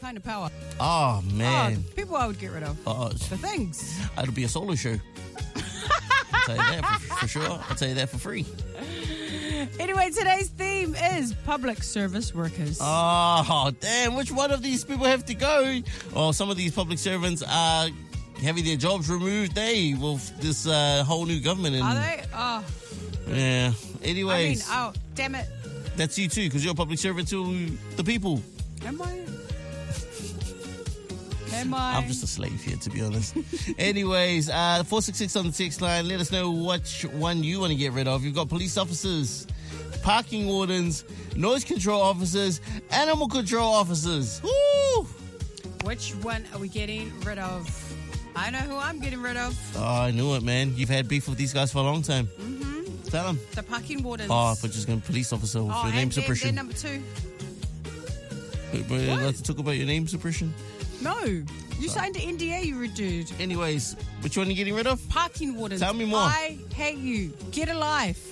kind of power. Oh, man. Oh, people I would get rid of. Oh, The things. it'll be a solo show. I'll tell you that for sure. I'll tell you that for free. Anyway, today's theme is public service workers. Oh, damn. Which one of these people have to go? Oh, some of these public servants are having their jobs removed, with this whole new government. Are they? Oh. Yeah. Anyways. Damn it. That's you too, because you're a public servant to the people. Am I? Am I? I'm just a slave here, to be honest. Anyways, 466 on the text line. Let us know which one you want to get rid of. You've got police officers, parking wardens, noise control officers, animal control officers. Woo! Which one are we getting rid of? I know who I'm getting rid of. Oh, I knew it, man. You've had beef with these guys for a long time. Mm-hmm. Tell them. The parking wardens. Oh, but just going to police officer with your name suppression. They're number 2. We're allowed to talk about your name suppression? No. You signed an NDA, you dude. Anyways, which one are you getting rid of? Parking wardens. Tell me more. I hate you. Get a life.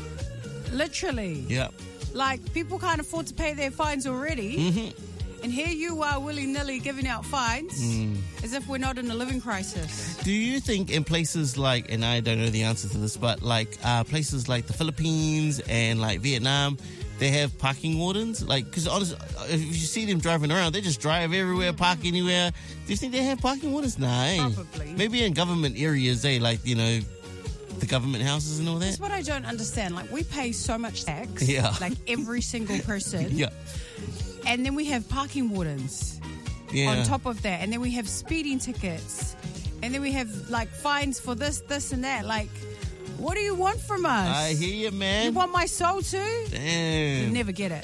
Literally. Yeah. Like, people can't afford to pay their fines already. Mm-hmm. And here you are willy-nilly giving out fines as if we're not in a living crisis. Do you think in places like, and I don't know the answer to this, but like places like the Philippines and like Vietnam, they have parking wardens? Like, because honestly, if you see them driving around, they just drive everywhere, park anywhere. Do you think they have parking wardens? Nah. Probably. Maybe in government areas, they like, the government houses and all that. That's what I don't understand. Like, we pay so much tax. Yeah. Like, every single person. Yeah. And then we have parking wardens on top of that. And then we have speeding tickets. And then we have, like, fines for this, and that. Like, what do you want from us? I hear you, man. You want my soul too? Damn. You never get it.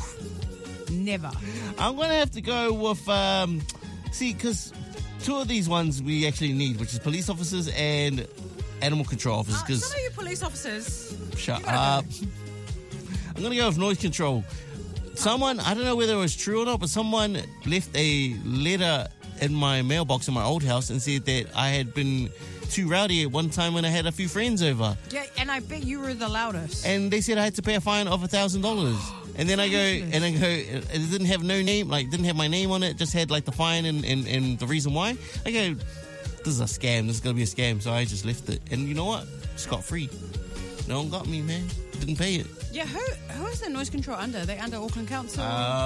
Oof. Never. I'm going to have to go with, because 2 of these ones we actually need, which is police officers and animal control officers. Some of you police officers. Shut up. I'm going to go with noise control. Someone, I don't know whether it was true or not, but someone left a letter in my mailbox in my old house and said that I had been too rowdy at one time when I had a few friends over. Yeah, and I bet you were the loudest. And they said I had to pay a fine of $1,000. And then I go, it didn't have no name, like didn't have my name on it, just had like the fine and the reason why. I go, this is a scam, this is going to be a scam. So I just left it. And you know what? Scot-free. No one got me, man. Didn't pay it. Yeah, who is the noise control under? Are they under Auckland Council?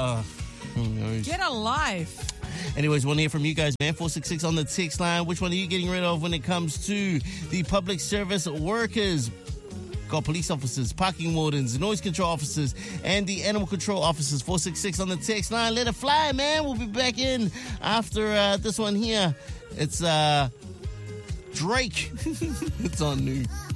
Who knows? Get a life. Anyways, want to hear from you guys, man. 466 on the text line. Which one are you getting rid of when it comes to the public service workers? Got police officers, parking wardens, noise control officers, and the animal control officers. 466 on the text line. Let it fly, man. We'll be back in after this one here. It's Drake. It's on New.